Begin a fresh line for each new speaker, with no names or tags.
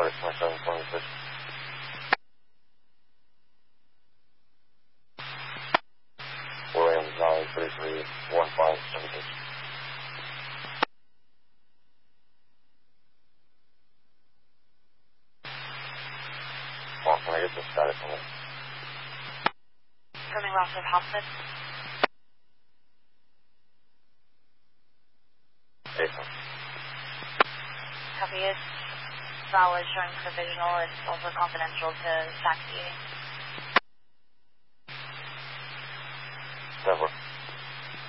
Charlie 2726. Williams Valley 331576. Well, can I get the status on it?
Confirming loss of Hoffman.
Jason.
Copy it. Solid showing provisional. It's also confidential to taxi.